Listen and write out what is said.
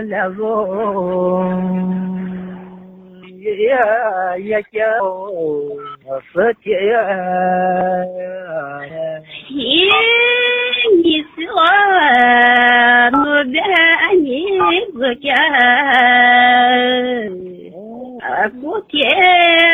了也叫世界你说我的你自家不天